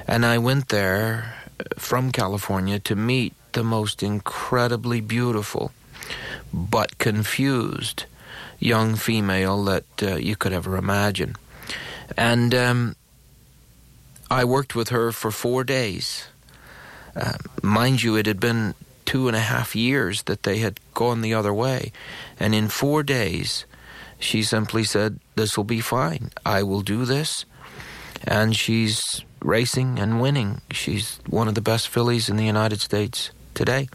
And I went there from California to meet the most incredibly beautiful but confused young female that you could ever imagine. And I worked with her for 4 days. Mind you, it had been 2.5 years that they had gone the other way. And in 4 days, she simply said, "This will be fine. I will do this." And she's racing and winning. She's one of the best fillies in the United States today.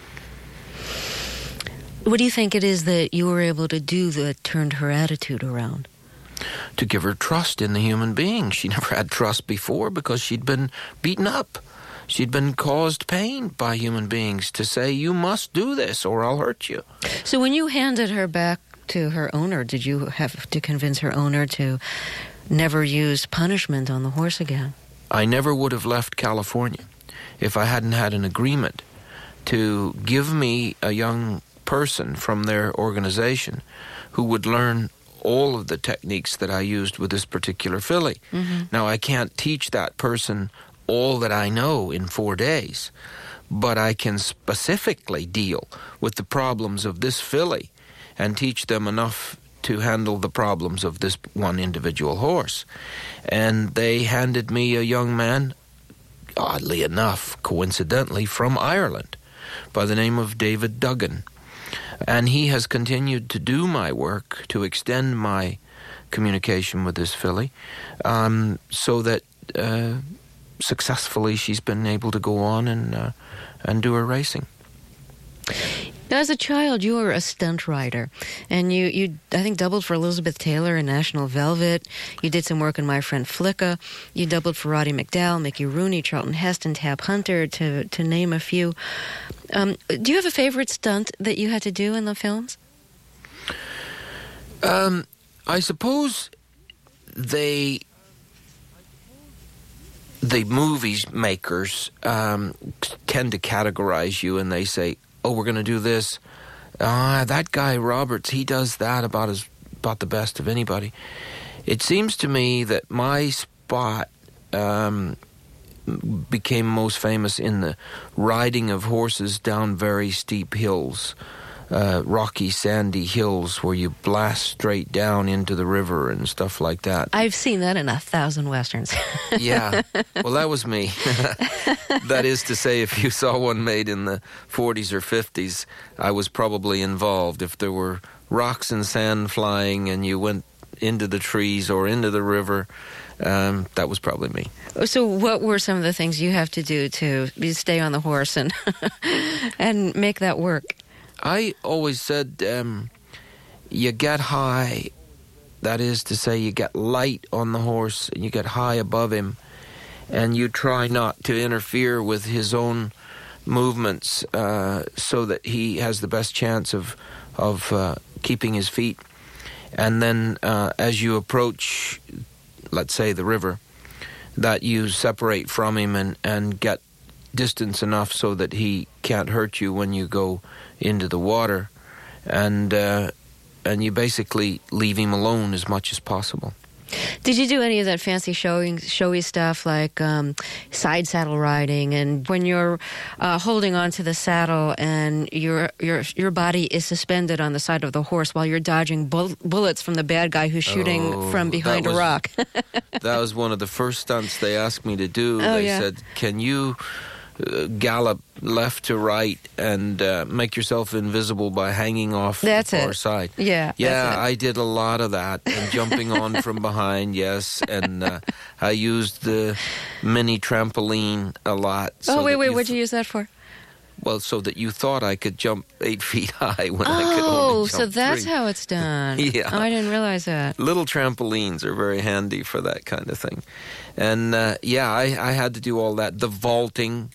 What do you think it is that you were able to do that turned her attitude around? To give her trust in the human being. She never had trust before because she'd been beaten up. She'd been caused pain by human beings to say, "You must do this or I'll hurt you." So when you handed her back to her owner, did you have to convince her owner to never use punishment on the horse again? I never would have left California if I hadn't had an agreement to give me a young person from their organization who would learn all of the techniques that I used with this particular filly. Mm-hmm. Now, I can't teach that person all that I know in 4 days, but I can specifically deal with the problems of this filly and teach them enough to handle the problems of this one individual horse. And they handed me a young man, oddly enough, coincidentally, from Ireland, by the name of David Duggan. And he has continued to do my work, to extend my communication with this filly, so that successfully she's been able to go on and do her racing. Now, as a child, you were a stunt rider, and you I think, doubled for Elizabeth Taylor in National Velvet. You did some work in My Friend Flicka. You doubled for Roddy McDowall, Mickey Rooney, Charlton Heston, Tab Hunter, to name a few. Do you have a favorite stunt that you had to do in the films? I suppose the movies makers tend to categorize you, and they say, "Oh, we're going to do this. That guy Roberts, he does that about the best of anybody." It seems to me that my spot became most famous in the riding of horses down very steep hills, rocky, sandy hills where you blast straight down into the river and stuff like that. I've seen that in 1,000 Westerns. Yeah. Well, that was me. That is to say, if you saw one made in the 40s or 50s, I was probably involved. If there were rocks and sand flying and you went into the trees or into the river, that was probably me. So what were some of the things you have to do to stay on the horse and and make that work? I always said you get high, that is to say you get light on the horse and you get high above him, and you try not to interfere with his own movements so that he has the best chance of keeping his feet. And then as you approach, let's say, the river, that you separate from him and get distance enough so that he can't hurt you when you go into the water, and you basically leave him alone as much as possible. Did you do any of that fancy showy stuff like side saddle riding, and when you're holding onto the saddle and your body is suspended on the side of the horse while you're dodging bullets from the bad guy who's shooting from behind a rock? That was one of the first stunts they asked me to do. They said, "Can you gallop left to right and make yourself invisible by hanging off the far side?" Yeah, I did a lot of that, and jumping on from behind, yes, and I used the mini trampoline a lot. Wait, what'd you use that for? Well, so that you thought I could jump 8 feet high when I could only jump 3. So that's how it's done. Yeah. Oh, I didn't realize that. Little trampolines are very handy for that kind of thing. And, I had to do all that. The vaulting.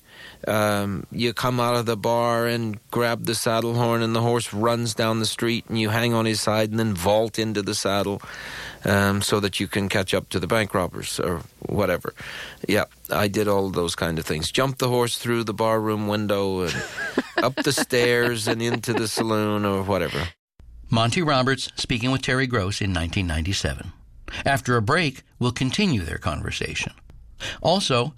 You come out of the bar and grab the saddle horn, and the horse runs down the street, and you hang on his side and then vault into the saddle so that you can catch up to the bank robbers or whatever. Yeah, I did all those kind of things. Jump the horse through the barroom window and up the stairs and into the saloon or whatever. Monty Roberts speaking with Terry Gross in 1997. After a break, we'll continue their conversation. Also,